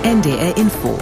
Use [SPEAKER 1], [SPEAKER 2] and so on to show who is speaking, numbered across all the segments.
[SPEAKER 1] NDR Info.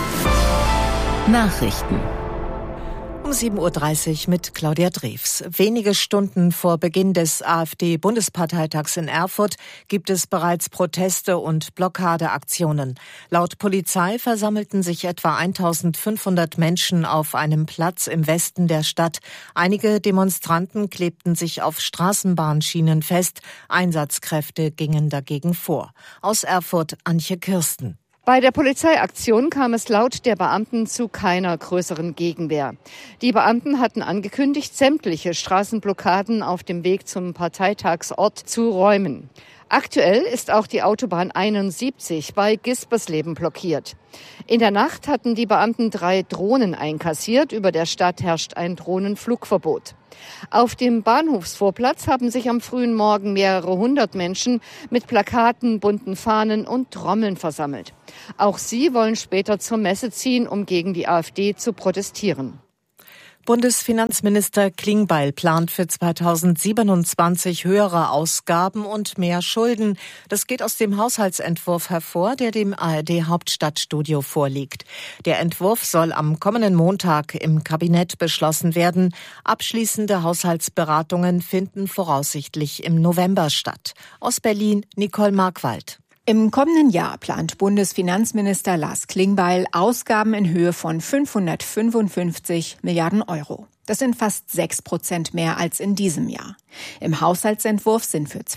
[SPEAKER 1] Nachrichten.
[SPEAKER 2] Um 7.30 Uhr mit Claudia Drews. Wenige Stunden vor Beginn des AfD-Bundesparteitags in Erfurt gibt es bereits Proteste und Blockadeaktionen. Laut Polizei versammelten sich etwa 1500 Menschen auf einem Platz im Westen der Stadt. Einige Demonstranten klebten sich auf Straßenbahnschienen fest. Einsatzkräfte gingen dagegen vor. Aus Erfurt Antje Kirsten.
[SPEAKER 3] Bei der Polizeiaktion kam es laut der Beamten zu keiner größeren Gegenwehr. Die Beamten hatten angekündigt, sämtliche Straßenblockaden auf dem Weg zum Parteitagsort zu räumen. Aktuell ist auch die Autobahn 71 bei Gispersleben blockiert. In der Nacht hatten die Beamten 3 Drohnen einkassiert. Über der Stadt herrscht ein Drohnenflugverbot. Auf dem Bahnhofsvorplatz haben sich am frühen Morgen mehrere hundert Menschen mit Plakaten, bunten Fahnen und Trommeln versammelt. Auch sie wollen später zur Messe ziehen, um gegen die AfD zu protestieren.
[SPEAKER 2] Bundesfinanzminister Klingbeil plant für 2027 höhere Ausgaben und mehr Schulden. Das geht aus dem Haushaltsentwurf hervor, der dem ARD-Hauptstadtstudio vorliegt. Der Entwurf soll am kommenden Montag im Kabinett beschlossen werden. Abschließende Haushaltsberatungen finden voraussichtlich im November statt. Aus Berlin Nicole Markwald.
[SPEAKER 4] Im kommenden Jahr plant Bundesfinanzminister Lars Klingbeil Ausgaben in Höhe von 555 Milliarden Euro. Das sind fast 6% mehr als in diesem Jahr. Im Haushaltsentwurf sind für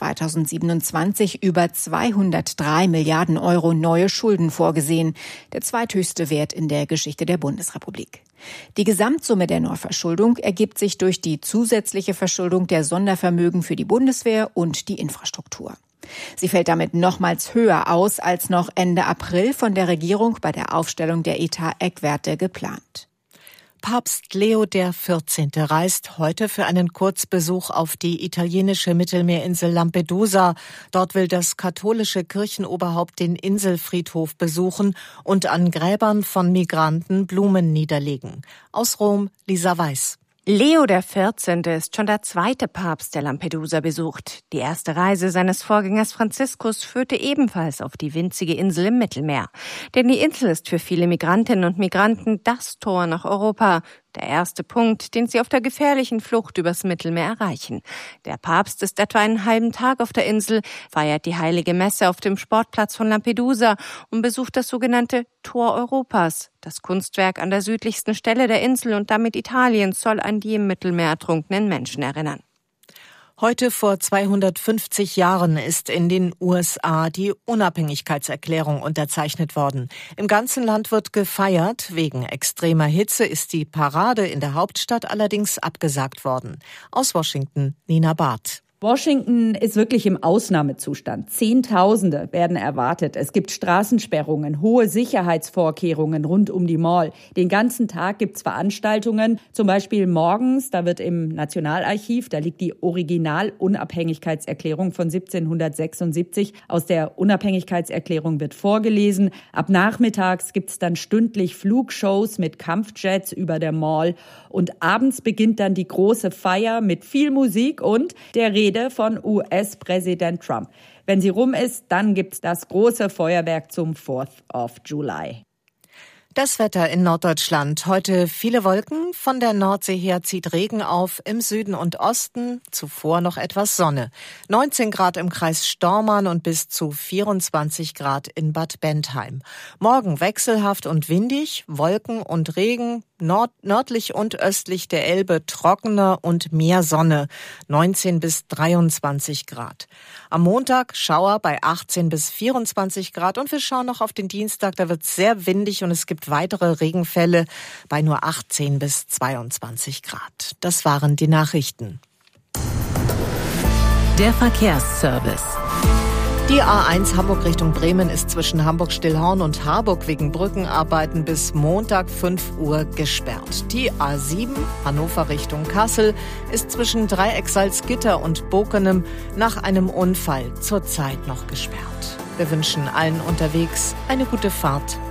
[SPEAKER 4] 2027 über 203 Milliarden Euro neue Schulden vorgesehen, der zweithöchste Wert in der Geschichte der Bundesrepublik. Die Gesamtsumme der Neuverschuldung ergibt sich durch die zusätzliche Verschuldung der Sondervermögen für die Bundeswehr und die Infrastruktur. Sie fällt damit nochmals höher aus als noch Ende April von der Regierung bei der Aufstellung der Etat-Eckwerte geplant.
[SPEAKER 2] Papst Leo XIV. Reist heute für einen Kurzbesuch auf die italienische Mittelmeerinsel Lampedusa. Dort will das katholische Kirchenoberhaupt den Inselfriedhof besuchen und an Gräbern von Migranten Blumen niederlegen. Aus Rom, Lisa Weiß.
[SPEAKER 5] Leo XIV. Ist schon der zweite Papst, der Lampedusa besucht. Die erste Reise seines Vorgängers Franziskus führte ebenfalls auf die winzige Insel im Mittelmeer. Denn die Insel ist für viele Migrantinnen und Migranten das Tor nach Europa. Der erste Punkt, den sie auf der gefährlichen Flucht übers Mittelmeer erreichen. Der Papst ist etwa einen halben Tag auf der Insel, feiert die Heilige Messe auf dem Sportplatz von Lampedusa und besucht das sogenannte Tor Europas. Das Kunstwerk an der südlichsten Stelle der Insel und damit Italiens soll an die im Mittelmeer ertrunkenen Menschen erinnern.
[SPEAKER 2] Heute vor 250 Jahren ist in den USA die Unabhängigkeitserklärung unterzeichnet worden. Im ganzen Land wird gefeiert. Wegen extremer Hitze ist die Parade in der Hauptstadt allerdings abgesagt worden. Aus Washington, Nina Barth.
[SPEAKER 6] Washington ist wirklich im Ausnahmezustand. Zehntausende werden erwartet. Es gibt Straßensperrungen, hohe Sicherheitsvorkehrungen rund um die Mall. Den ganzen Tag gibt's Veranstaltungen, zum Beispiel morgens, da wird im Nationalarchiv, da liegt die Original-Unabhängigkeitserklärung von 1776. Aus der Unabhängigkeitserklärung wird vorgelesen. Ab nachmittags gibt's dann stündlich Flugshows mit Kampfjets über der Mall. Und abends beginnt dann die große Feier mit viel Musik und der Rede von US-Präsident Trump. Wenn sie rum ist, dann gibt's das große Feuerwerk zum 4th of July.
[SPEAKER 2] Das Wetter in Norddeutschland. Heute viele Wolken. Von der Nordsee her zieht Regen auf. Im Süden und Osten zuvor noch etwas Sonne. 19 Grad im Kreis Stormarn und bis zu 24 Grad in Bad Bentheim. Morgen wechselhaft und windig, Wolken und Regen. Nördlich und östlich der Elbe trockener und mehr Sonne, 19 bis 23 Grad. Am Montag Schauer bei 18 bis 24 Grad und wir schauen noch auf den Dienstag, da wird es sehr windig und es gibt weitere Regenfälle bei nur 18 bis 22 Grad. Das waren die Nachrichten.
[SPEAKER 1] Der Verkehrsservice.
[SPEAKER 2] Die A1 Hamburg Richtung Bremen ist zwischen Hamburg-Stillhorn und Harburg wegen Brückenarbeiten bis Montag 5 Uhr gesperrt. Die A7 Hannover Richtung Kassel ist zwischen Dreieck-Salzgitter und Bokenem nach einem Unfall zurzeit noch gesperrt. Wir wünschen allen unterwegs eine gute Fahrt.